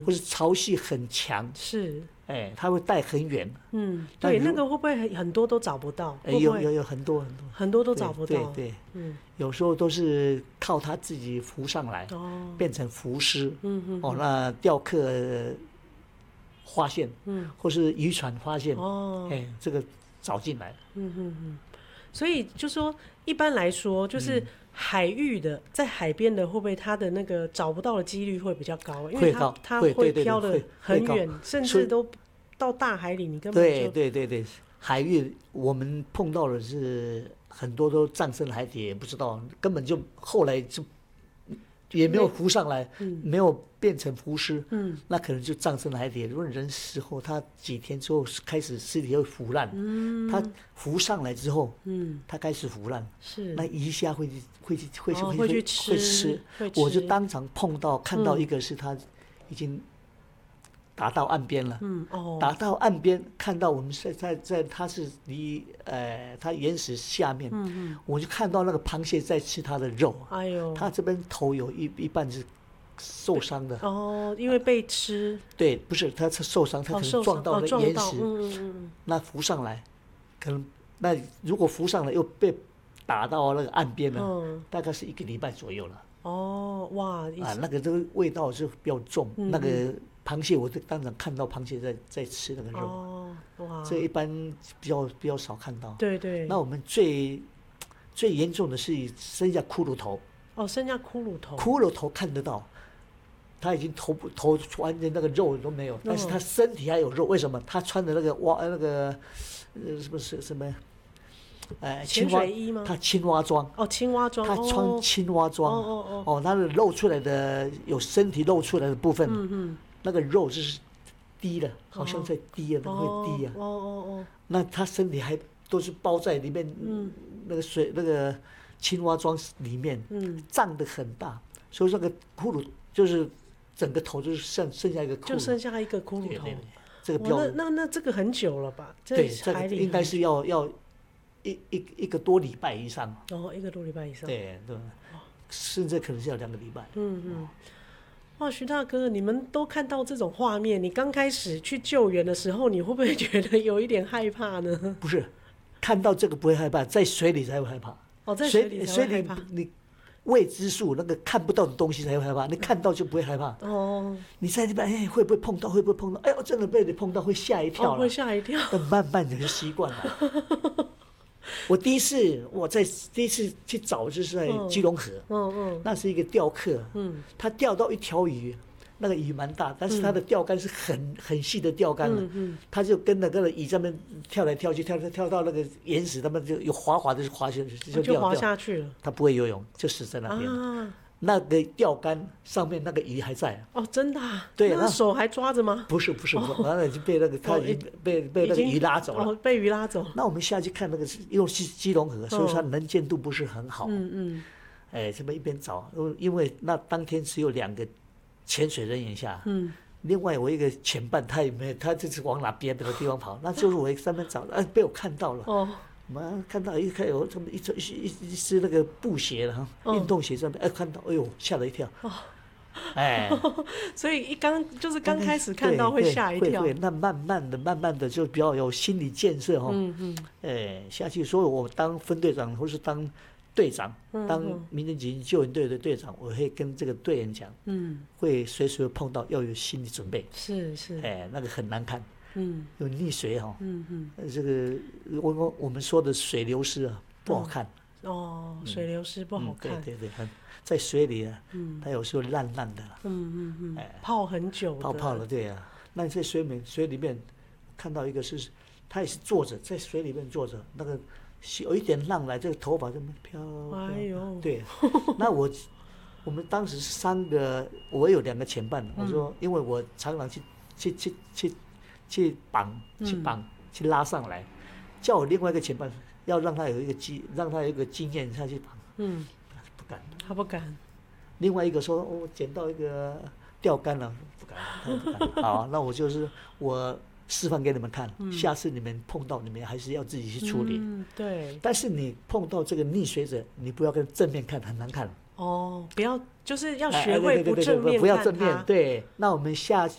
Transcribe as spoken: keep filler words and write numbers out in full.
或是潮汐很强， 是， 哎，它会带很远。 嗯，对，那个会不会很多都找不到？ 哎，有有有很多很多很多都找不到。 对 对, 对，嗯，有时候都是靠它自己浮上来，哦，变成浮尸，嗯嗯，哦，那钓客发现，嗯，或是渔船发现，哦，哎，这个找进来， 嗯嗯嗯。所以就说，一般来说，就是海域的，嗯、在海边的，会不会它的那个找不到的几率会比较高？因为它它会飘得很远，甚至都到大海里，你根本就对对对对，海域我们碰到的是很多都葬身海底，也不知道，根本就后来就也没有浮上来，嗯、没有变成浮尸，嗯，那可能就葬身海底。如果人死后，他几天之后开始尸体会腐烂，嗯，他浮上来之后，嗯，他开始腐烂，是，那鱼虾会会去会去、 哦、会去吃， 会吃，我就当场碰到看到一个是他已经打到岸边了，嗯哦，打到岸边看到我们在在在他是离呃他岩石下面，嗯嗯，我就看到那个螃蟹在吃他的肉，哎呦，他这边头有一一半是受伤的哦，因为被吃， 对，不是他是受伤，他可能撞到了岩石，哦嗯嗯，那浮上来，可能那如果浮上来又被打到那个岸边了，嗯，大概是一个礼拜左右了。 哦，哇， 啊，那个这个味道是比较重，嗯、那个螃蟹我当场看到螃蟹在在吃那个肉，哦，哇，这一般比较比较少看到。 对对。 那我们最最严重的是剩下骷髅头。 哦，剩下骷髅头。 骷髅头看得到，他已经头头完全那个肉都没有，但是他身体还有肉，为什么？他穿的那个蛙那个呃什么是什么？ 呃，潜水衣吗？ 他青蛙装哦，青蛙装， 他穿青蛙装，哦哦哦，哦，他的露出来的有身体露出来的部分，嗯嗯，那个肉就是低了，好像在低啊，哦、会低啊，哦哦哦，那他身体还都是包在里面，嗯，那个水那个青蛙装里面，嗯，胀得很大，所以那个骷髅就是整个头就是剩剩下一个骷髅， 就剩下一个骷髅头，对对对， 这个标那那那这个很久了吧？ 对，这个应该是要要。一一一个多礼拜以上哦，一个多礼拜以上， 对对，甚至可能是要两个礼拜。 嗯嗯，哇，徐大哥，你们都看到这种画面，你刚开始去救援的时候，你会不会觉得有一点害怕呢？ 不是，看到这个不会害怕，在水里才会害怕。 哦，在水里才会害怕。 水里你未知数那个看不到的东西才会害怕，你看到就不会害怕。哦，你在那边哎会不会碰到？会不会碰到？哎呦，真的被你碰到会吓一跳了， 哦，会吓一跳。 慢慢的就习惯了。我第一次我在第一次去找就是在基隆河，嗯嗯，那是一个钓客，嗯，他钓到一条鱼，那个鱼蛮大，但是他的钓竿是很很细的钓竿了，嗯嗯，他就跟那个鱼上面跳来跳去，跳跳到那个岩石，他们就有滑滑的滑下去， 就就滑下去了。 他不会游泳，就死在那边了。啊，那个钓竿上面那个鱼还在哦，真的、啊？ 对， 那手还抓着吗？ 不是不是，完了、哦、已经被那个他已经被、哦、被那个鱼拉走了、 哦，被鱼拉走。 那我们下去看那个，因为是基隆河，所以它能见度不是很好。嗯嗯，哎，这么一边找，因为那当天只有两个潜水人员下，嗯，另外我一个前伴他也没有，他就是往哪边那个地方跑，那就是我上面找，哎，被我看到了。哦。我们看到一看有这么一只一一只那个布鞋了哈，运动鞋上面，哎，看到，哎呦，吓了一跳。哦，哎， 所以一刚就是刚开始看到会吓一跳， 会会，那慢慢的、慢慢的就比较有心理建设哈。嗯嗯。哎，下去，所以我当分队长或是当队长，当民政局救援队的队长，我会跟这个队员讲，嗯，会随时会碰到，要有心理准备。 是是。 哎，那个很难看。嗯，有溺水哈，嗯嗯，这个我我们说的水流失啊，不好看。 哦，水流失不好看。 嗯、对对对，在水里啊，嗯，它有时候烂烂的。 嗯嗯嗯，哎，泡很久的。 泡泡了，对啊。那在水面水里面看到一个是，他也是坐着在水里面坐着，那个有一点浪来，这个头发这么飘。哎呦，对，那我我们当时三个，我有两个前伴，我说，因为我常常去去去去。去绑，去绑，嗯、去拉上来，叫我另外一个前伴，要让他有一个经，让他有一个经验下去绑。嗯，不敢， 他不敢。 另外一个说，我、哦、捡到一个钓竿了，不敢，他不敢。好，那我就是我示范给你们看，嗯、下次你们碰到，你们还是要自己去处理。 嗯，对。 但是你碰到这个溺水者，你不要跟正面看，很难看。 哦，不要，就是要学会不正面看他， 不要正面。对，那我们下